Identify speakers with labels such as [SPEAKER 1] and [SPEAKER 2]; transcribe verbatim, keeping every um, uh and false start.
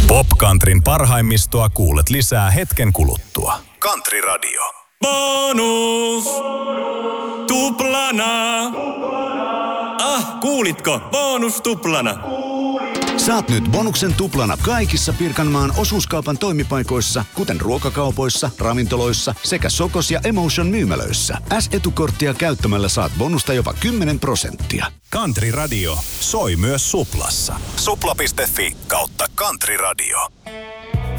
[SPEAKER 1] Popcountryn parhaimmistoa kuulet lisää hetken kuluttua. Country Radio.
[SPEAKER 2] Bonus! Tuplana! Ah, kuulitko? Bonus tuplana!
[SPEAKER 3] Saat nyt bonuksen tuplana kaikissa Pirkanmaan osuuskaupan toimipaikoissa, kuten ruokakaupoissa, ravintoloissa sekä Sokos ja Emotion myymälöissä. S-etukorttia käyttämällä saat bonusta jopa kymmenen prosenttia.
[SPEAKER 1] Country Radio soi myös Suplassa. Supla piste fi kautta Country Radio.